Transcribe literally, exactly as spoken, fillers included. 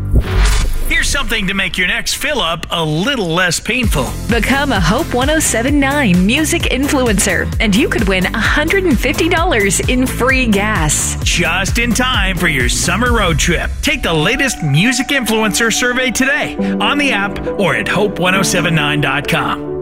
Here's something to make your next fill-up a little less painful. Become a Hope ten seventy-nine music influencer, and you could win one hundred fifty dollars in free gas. Just in time for your summer road trip. Take the latest music influencer survey today on the app or at hope ten seventy-nine dot com.